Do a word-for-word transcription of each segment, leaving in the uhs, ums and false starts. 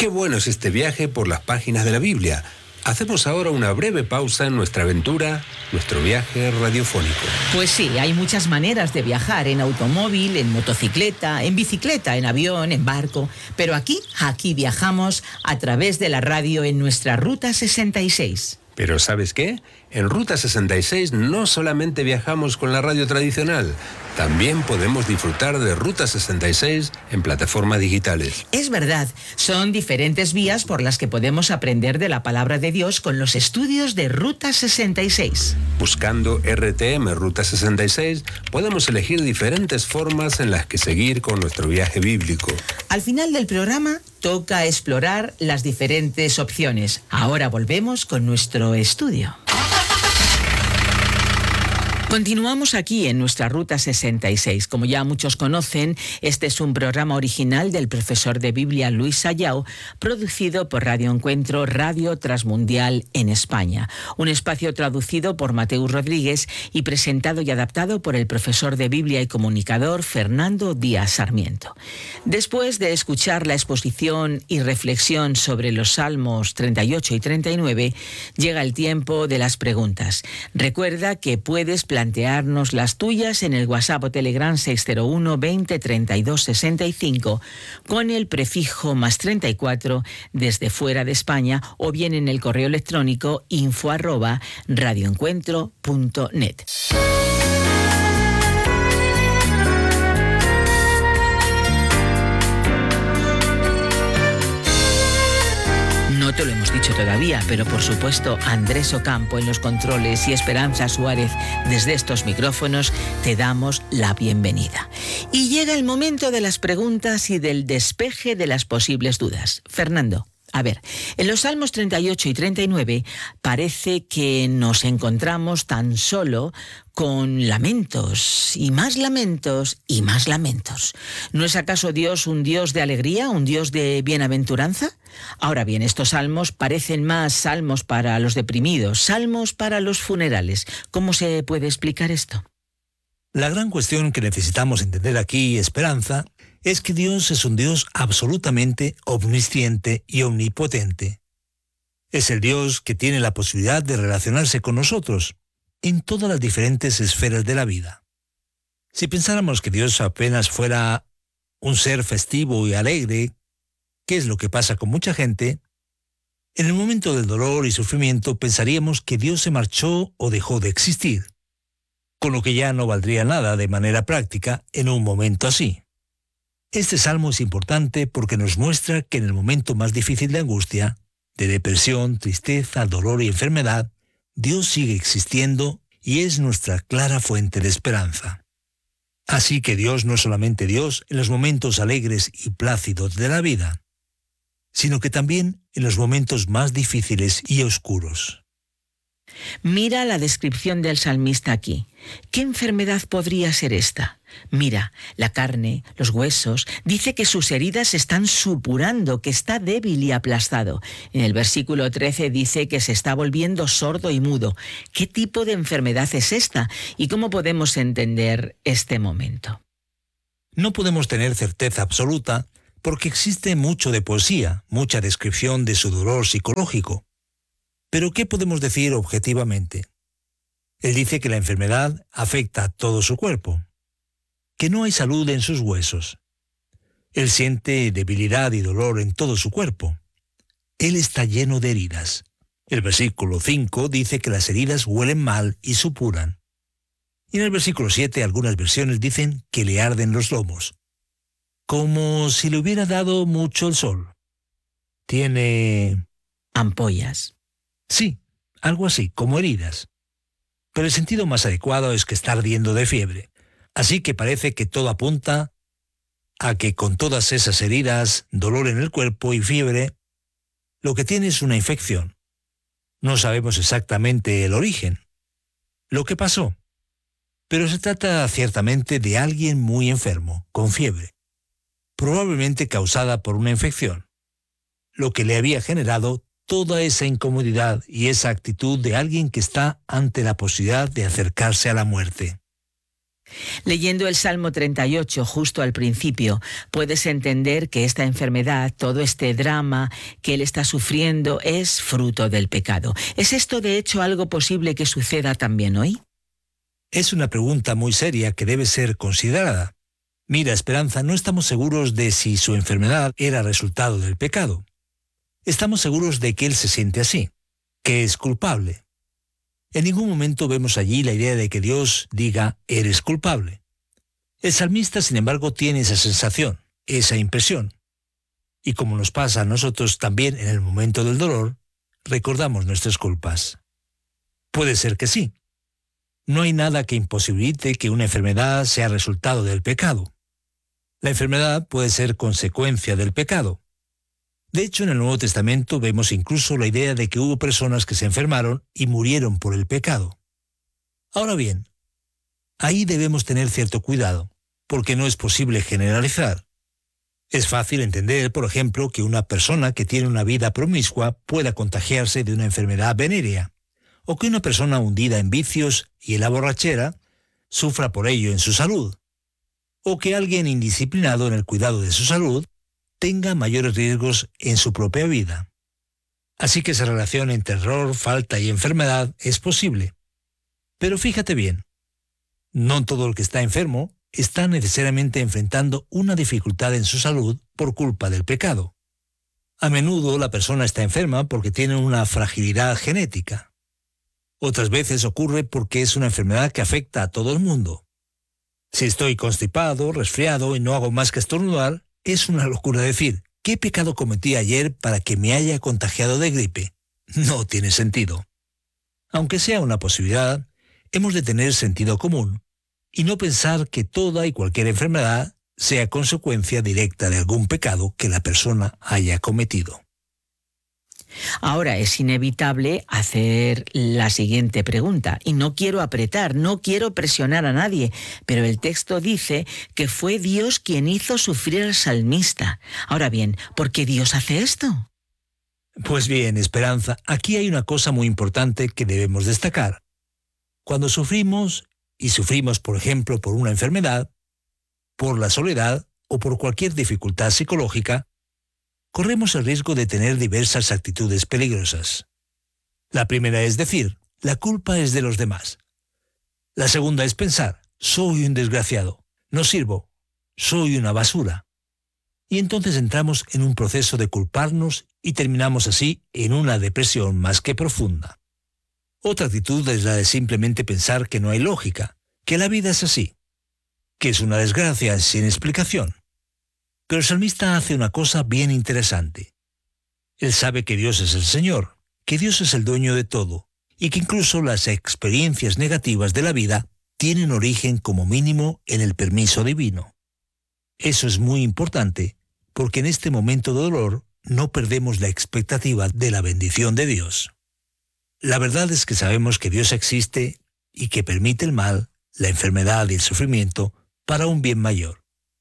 Qué bueno es este viaje por las páginas de la Biblia. Hacemos ahora una breve pausa en nuestra aventura, nuestro viaje radiofónico. Pues sí, hay muchas maneras de viajar, en automóvil, en motocicleta, en bicicleta, en avión, en barco. Pero aquí, aquí viajamos a través de la radio en nuestra Ruta sesenta y seis. Pero ¿sabes qué? En Ruta sesenta y seis no solamente viajamos con la radio tradicional, también podemos disfrutar de Ruta sesenta y seis en plataformas digitales. Es verdad, son diferentes vías por las que podemos aprender de la palabra de Dios con los estudios de Ruta sesenta y seis. Buscando R T M Ruta sesenta y seis, podemos elegir diferentes formas en las que seguir con nuestro viaje bíblico. Al final del programa, toca explorar las diferentes opciones. Ahora volvemos con nuestro estudio. Continuamos aquí en nuestra Ruta sesenta y seis. Como ya muchos conocen, este es un programa original del profesor de Biblia Luis Sayao, producido por Radio Encuentro, Radio Transmundial en España. Un espacio traducido por Mateu Rodríguez y presentado y adaptado por el profesor de Biblia y comunicador Fernando Díaz Sarmiento. Después de escuchar la exposición y reflexión sobre los Salmos treinta y ocho y treinta y nueve, llega el tiempo de las preguntas. Recuerda que puedes plantearnos las tuyas en el WhatsApp o Telegram seis cero uno veinte treinta y dos sesenta y cinco con el prefijo más treinta y cuatro desde fuera de España, o bien en el correo electrónico info arroba radioencuentro punto net. No te lo hemos dicho todavía, pero por supuesto Andrés Ocampo en los controles y Esperanza Suárez desde estos micrófonos te damos la bienvenida. Y llega el momento de las preguntas y del despeje de las posibles dudas. Fernando, a ver, en los Salmos treinta y ocho y treinta y nueve parece que nos encontramos tan solo con lamentos, y más lamentos, y más lamentos. ¿No es acaso Dios un Dios de alegría, un Dios de bienaventuranza? Ahora bien, estos salmos parecen más salmos para los deprimidos, salmos para los funerales. ¿Cómo se puede explicar esto? La gran cuestión que necesitamos entender aquí, Esperanza, es que Dios es un Dios absolutamente omnisciente y omnipotente. Es el Dios que tiene la posibilidad de relacionarse con nosotros en todas las diferentes esferas de la vida. Si pensáramos que Dios apenas fuera un ser festivo y alegre, ¿qué es lo que pasa con mucha gente? En el momento del dolor y sufrimiento pensaríamos que Dios se marchó o dejó de existir, con lo que ya no valdría nada de manera práctica en un momento así. Este salmo es importante porque nos muestra que en el momento más difícil de angustia, de depresión, tristeza, dolor y enfermedad, Dios sigue existiendo y es nuestra clara fuente de esperanza. Así que Dios no es solamente Dios en los momentos alegres y plácidos de la vida, sino que también en los momentos más difíciles y oscuros. Mira la descripción del salmista aquí. ¿Qué enfermedad podría ser esta? Mira, la carne, los huesos, dice que sus heridas están supurando, que está débil y aplastado. En el versículo trece dice que se está volviendo sordo y mudo. ¿Qué tipo de enfermedad es esta? ¿Y cómo podemos entender este momento? No podemos tener certeza absoluta porque existe mucho de poesía, mucha descripción de su dolor psicológico. Pero ¿qué podemos decir objetivamente? Él dice que la enfermedad afecta a todo su cuerpo, que no hay salud en sus huesos. Él siente debilidad y dolor en todo su cuerpo. Él está lleno de heridas. El versículo cinco dice que las heridas huelen mal y supuran. Y en el versículo siete algunas versiones dicen que le arden los lomos, como si le hubiera dado mucho el sol. Tiene ampollas. Sí, algo así, como heridas. Pero el sentido más adecuado es que está ardiendo de fiebre. Así que parece que todo apunta a que con todas esas heridas, dolor en el cuerpo y fiebre, lo que tiene es una infección. No sabemos exactamente el origen, lo que pasó, pero se trata ciertamente de alguien muy enfermo, con fiebre, probablemente causada por una infección, lo que le había generado toda esa incomodidad y esa actitud de alguien que está ante la posibilidad de acercarse a la muerte. Leyendo el Salmo treinta y ocho justo al principio, puedes entender que esta enfermedad, todo este drama que él está sufriendo, es fruto del pecado. ¿Es esto de hecho algo posible que suceda también hoy? Es una pregunta muy seria que debe ser considerada. Mira, Esperanza, no estamos seguros de si su enfermedad era resultado del pecado. Estamos seguros de que él se siente así, que es culpable. En ningún momento vemos allí la idea de que Dios diga, eres culpable. El salmista, sin embargo, tiene esa sensación, esa impresión. Y como nos pasa a nosotros también en el momento del dolor, recordamos nuestras culpas. Puede ser que sí. No hay nada que imposibilite que una enfermedad sea resultado del pecado. La enfermedad puede ser consecuencia del pecado. De hecho, en el Nuevo Testamento vemos incluso la idea de que hubo personas que se enfermaron y murieron por el pecado. Ahora bien, ahí debemos tener cierto cuidado, porque no es posible generalizar. Es fácil entender, por ejemplo, que una persona que tiene una vida promiscua pueda contagiarse de una enfermedad venérea, o que una persona hundida en vicios y en la borrachera sufra por ello en su salud, o que alguien indisciplinado en el cuidado de su salud tenga mayores riesgos en su propia vida. Así que esa relación entre error, falta y enfermedad es posible. Pero fíjate bien, no todo el que está enfermo está necesariamente enfrentando una dificultad en su salud por culpa del pecado. A menudo la persona está enferma porque tiene una fragilidad genética. Otras veces ocurre porque es una enfermedad que afecta a todo el mundo. Si estoy constipado, resfriado y no hago más que estornudar, es una locura decir, ¿qué pecado cometí ayer para que me haya contagiado de gripe? No tiene sentido. Aunque sea una posibilidad, hemos de tener sentido común y no pensar que toda y cualquier enfermedad sea consecuencia directa de algún pecado que la persona haya cometido. Ahora es inevitable hacer la siguiente pregunta, y no quiero apretar, no quiero presionar a nadie, pero el texto dice que fue Dios quien hizo sufrir al salmista. Ahora bien, ¿por qué Dios hace esto? Pues bien, Esperanza, aquí hay una cosa muy importante que debemos destacar. Cuando sufrimos, y sufrimos, por ejemplo, por una enfermedad, por la soledad o por cualquier dificultad psicológica, corremos el riesgo de tener diversas actitudes peligrosas. La primera es decir, la culpa es de los demás. La segunda es pensar, soy un desgraciado, no sirvo, soy una basura. Y entonces entramos en un proceso de culparnos y terminamos así en una depresión más que profunda. Otra actitud es la de simplemente pensar que no hay lógica, que la vida es así, que es una desgracia sin explicación. Pero el salmista hace una cosa bien interesante. Él sabe que Dios es el Señor, que Dios es el dueño de todo, y que incluso las experiencias negativas de la vida tienen origen como mínimo en el permiso divino. Eso es muy importante, porque en este momento de dolor no perdemos la expectativa de la bendición de Dios. La verdad es que sabemos que Dios existe y que permite el mal, la enfermedad y el sufrimiento para un bien mayor.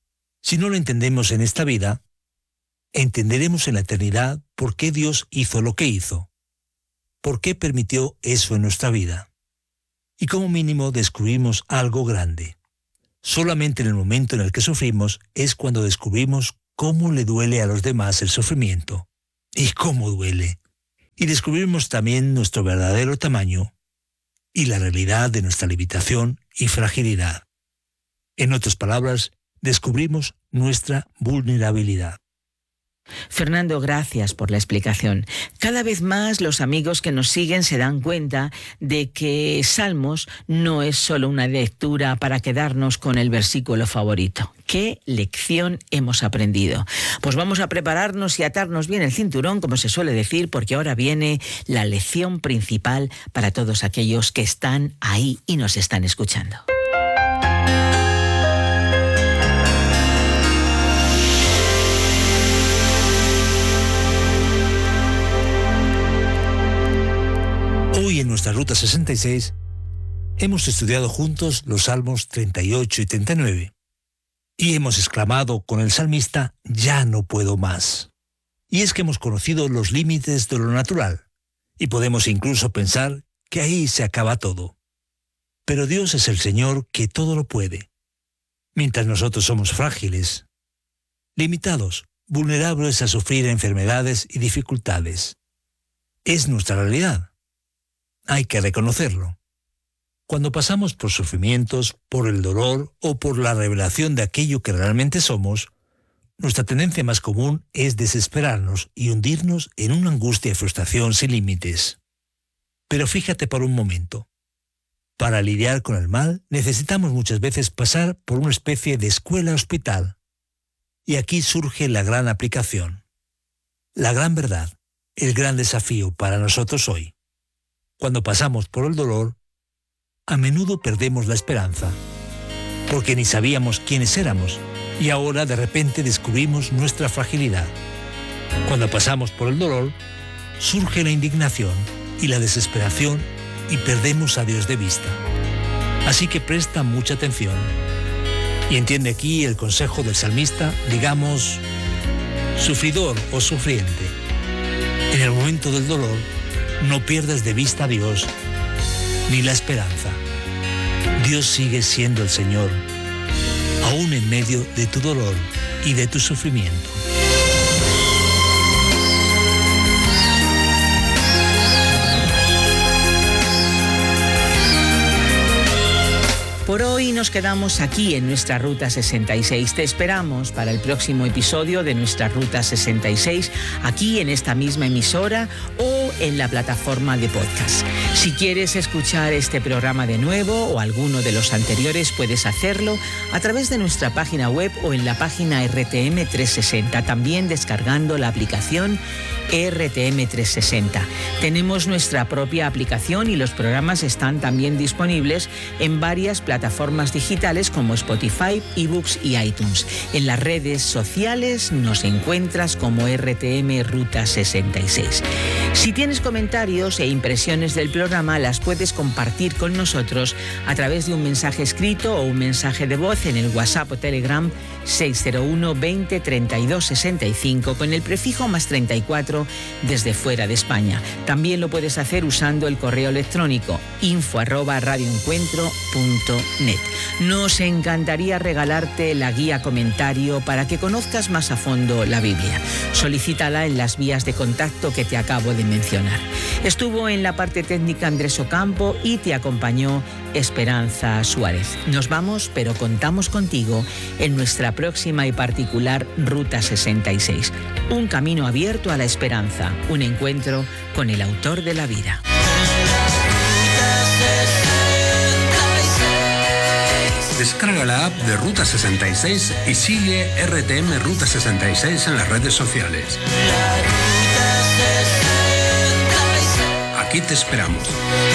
Si no lo entendemos en esta vida, entenderemos en la eternidad por qué Dios hizo lo que hizo, por qué permitió eso en nuestra vida. Y como mínimo descubrimos algo grande. Solamente en el momento en el que sufrimos es cuando descubrimos cómo le duele a los demás el sufrimiento. Y cómo duele. Y descubrimos también nuestro verdadero tamaño y la realidad de nuestra limitación y fragilidad. En otras palabras, descubrimos nuestra vulnerabilidad. Fernando, gracias por la explicación. Cada vez más los amigos que nos siguen se dan cuenta de que Salmos no es solo una lectura para quedarnos con el versículo favorito. ¿Qué lección hemos aprendido? Pues vamos a prepararnos y atarnos bien el cinturón, como se suele decir, porque ahora viene la lección principal para todos aquellos que están ahí y nos están escuchando. Hoy en nuestra Ruta sesenta y seis hemos estudiado juntos los Salmos treinta y ocho y treinta y nueve y hemos exclamado con el salmista, ya no puedo más. Y es que hemos conocido los límites de lo natural y podemos incluso pensar que ahí se acaba todo. Pero Dios es el Señor que todo lo puede, mientras nosotros somos frágiles, limitados, vulnerables a sufrir enfermedades y dificultades. Es nuestra realidad. Hay que reconocerlo. Cuando pasamos por sufrimientos, por el dolor o por la revelación de aquello que realmente somos, nuestra tendencia más común es desesperarnos y hundirnos en una angustia y frustración sin límites. Pero fíjate por un momento. Para lidiar con el mal, necesitamos muchas veces pasar por una especie de escuela-hospital. Y aquí surge la gran aplicación, la gran verdad, el gran desafío para nosotros hoy. Cuando pasamos por el dolor, a menudo perdemos la esperanza, porque ni sabíamos quiénes éramos, y ahora de repente descubrimos nuestra fragilidad. Cuando pasamos por el dolor, surge la indignación y la desesperación y perdemos a Dios de vista. Así que presta mucha atención y entiende aquí el consejo del salmista, digamos, sufridor o sufriente. En el momento del dolor, no pierdas de vista a Dios ni la esperanza. Dios sigue siendo el Señor, aún en medio de tu dolor y de tu sufrimiento. Por hoy nos quedamos aquí en nuestra Ruta sesenta y seis. Te esperamos para el próximo episodio de nuestra Ruta sesenta y seis, aquí en esta misma emisora o en la plataforma de podcast. Si quieres escuchar este programa de nuevo o alguno de los anteriores, puedes hacerlo a través de nuestra página web o en la página R T M trescientos sesenta, también descargando la aplicación R T M trescientos sesenta. Tenemos nuestra propia aplicación y los programas están también disponibles en varias plataformas digitales como Spotify, eBooks y iTunes. En las redes sociales nos encuentras como R T M Ruta sesenta y seis. Si tienes comentarios e impresiones del programa, las puedes compartir con nosotros a través de un mensaje escrito o un mensaje de voz en el WhatsApp o Telegram seis cero uno veinte treinta y dos sesenta y cinco con el prefijo más treinta y cuatro desde fuera de España. También lo puedes hacer usando el correo electrónico info arroba radioencuentro punto net. Nos encantaría regalarte la guía comentario para que conozcas más a fondo la Biblia. Solicítala en las vías de contacto que te acabo de mencionar. Estuvo en la parte técnica Andrés Ocampo y te acompañó Esperanza Suárez. Nos vamos, pero contamos contigo en nuestra próxima y particular Ruta sesenta y seis. Un camino abierto a la esperanza, un encuentro con el autor de la vida. Descarga la app de Ruta sesenta y seis y sigue R T M Ruta sesenta y seis en las redes sociales. Aquí te esperamos.